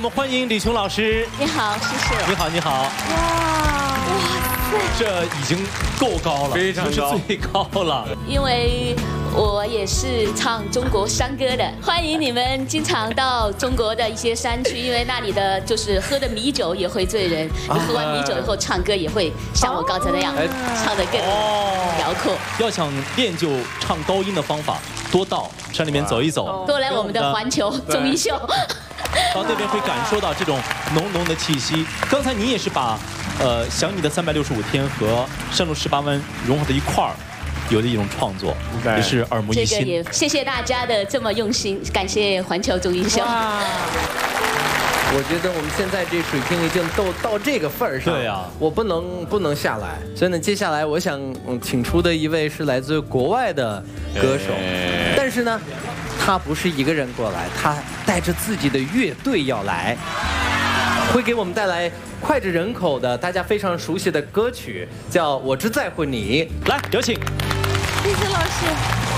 们欢迎李琼老师。 你好，谢谢。 你好，你好。 哇塞， 这已经够高了， 非常高， 是最高了。 因为我也是唱中国山歌的，欢迎你们经常到中国的一些山区，因为那里的就是喝的米酒也会醉人，你喝完米酒以后唱歌也会像我刚才那样唱得更辽阔。 要想练就唱高音的方法，多到山里面走一走， 多来我们的环球综艺秀。 到那边会感受到这种浓浓的气息。刚才你也是把想你的365天和山路18弯融合在一块儿，有的一种创作，也是耳目一新。 这个也谢谢大家的这么用心，感谢环球综艺秀。 我觉得我们现在这水平已经都到这个份儿上， 对呀， 我不能下来。所以呢，接下来我想请出的一位是来自国外的歌手，但是呢，他不是一个人过来，他带着自己的乐队要来，会给我们带来脍炙人口的大家非常熟悉的歌曲，叫《我只在乎你》。 来，有请。 谢谢老师。